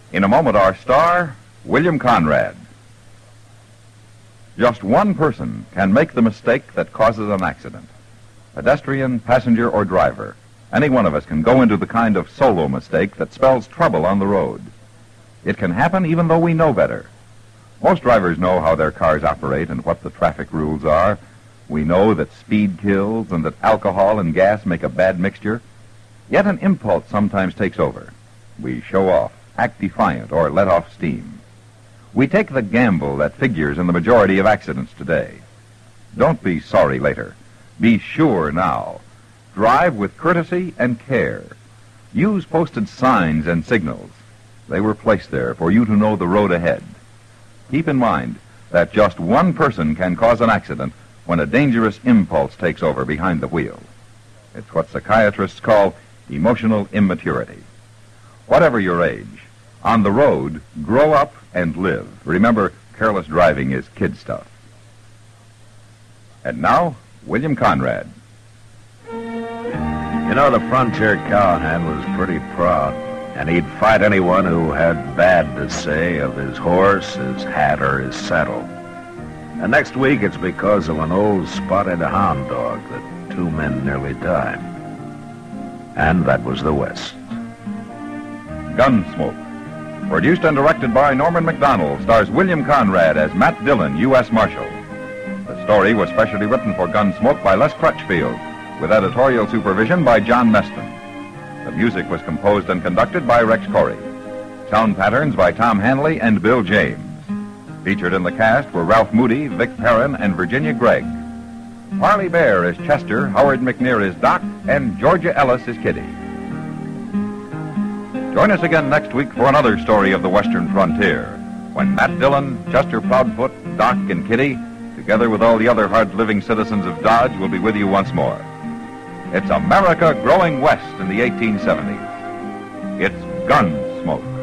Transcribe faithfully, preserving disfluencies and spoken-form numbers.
In a moment, our star, William Conrad. Just one person can make the mistake that causes an accident. Pedestrian, passenger, or driver. Any one of us can go into the kind of solo mistake that spells trouble on the road. It can happen even though we know better. Most drivers know how their cars operate and what the traffic rules are. We know that speed kills and that alcohol and gas make a bad mixture. Yet an impulse sometimes takes over. We show off, act defiant, or let off steam. We take the gamble that figures in the majority of accidents today. Don't be sorry later. Be sure now. Drive with courtesy and care. Use posted signs and signals. They were placed there for you to know the road ahead. Keep in mind that just one person can cause an accident when a dangerous impulse takes over behind the wheel. It's what psychiatrists call emotional immaturity. Whatever your age, on the road, grow up and live. Remember, careless driving is kid stuff. And now, William Conrad. You know, the frontier cowhand was pretty proud, and he'd fight anyone who had bad to say of his horse, his hat, or his saddle. And next week, it's because of an old spotted hound dog that two men nearly died. And that was the West. Gunsmoke. Produced and directed by Norman Macdonald, stars William Conrad as Matt Dillon, U S Marshal. The story was specially written for Gunsmoke by Les Crutchfield, with editorial supervision by John Meston. The music was composed and conducted by Rex Corey. Sound patterns by Tom Hanley and Bill James. Featured in the cast were Ralph Moody, Vic Perrin, and Virginia Gregg. Parley Bear is Chester, Howard McNear is Doc, and Georgia Ellis is Kitty. Join us again next week for another story of the Western frontier, when Matt Dillon, Chester Proudfoot, Doc, and Kitty, together with all the other hard-living citizens of Dodge, will be with you once more. It's America growing west in the eighteen seventies. It's Gunsmoke.